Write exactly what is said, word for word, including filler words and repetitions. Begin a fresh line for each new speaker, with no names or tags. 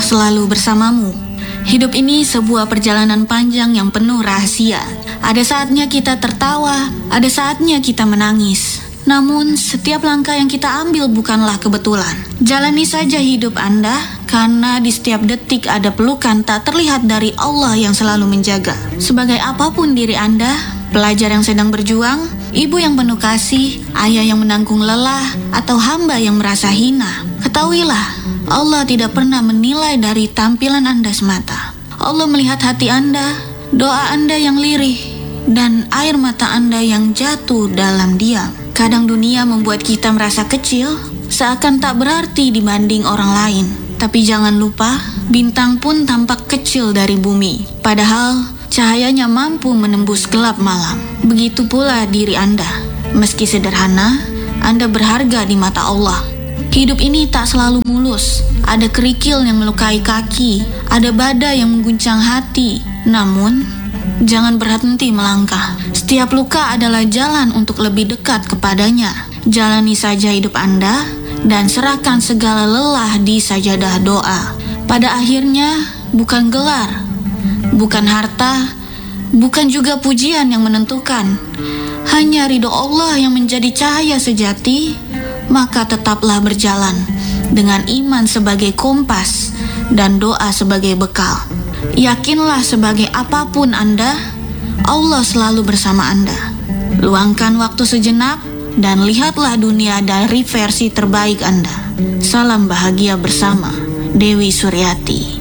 selalu bersamamu. Hidup ini sebuah perjalanan panjang yang penuh rahasia. Ada saatnya kita tertawa, ada saatnya kita menangis. Namun, setiap langkah yang kita ambil bukanlah kebetulan. Jalani saja hidup Anda, karena di setiap detik ada pelukan tak terlihat dari Allah yang selalu menjaga. Sebagai apapun diri Anda, pelajar yang sedang berjuang, ibu yang penuh kasih, ayah yang menanggung lelah, atau hamba yang merasa hina, ketahuilah, Allah tidak pernah menilai dari tampilan Anda semata. Allah melihat hati Anda, doa Anda yang lirih, dan air mata Anda yang jatuh dalam diam. Kadang dunia membuat kita merasa kecil, seakan tak berarti dibanding orang lain. Tapi jangan lupa, bintang pun tampak kecil dari bumi. Padahal, cahayanya mampu menembus gelap malam. Begitu pula diri Anda. Meski sederhana, Anda berharga di mata Allah. Hidup ini tak selalu mulus. Ada kerikil yang melukai kaki, ada badai yang mengguncang hati. Namun, jangan berhenti melangkah. Setiap luka adalah jalan untuk lebih dekat kepadanya. Jalani saja hidup Anda dan serahkan segala lelah di sajadah doa. Pada akhirnya, bukan gelar, bukan harta, bukan juga pujian yang menentukan. Hanya ridho Allah yang menjadi cahaya sejati. Maka tetaplah berjalan dengan iman sebagai kompas dan doa sebagai bekal. Yakinlah sebagai apapun Anda, Allah selalu bersama Anda. Luangkan waktu sejenak dan lihatlah dunia dari versi terbaik Anda. Salam bahagia bersama, Dewi Suryati.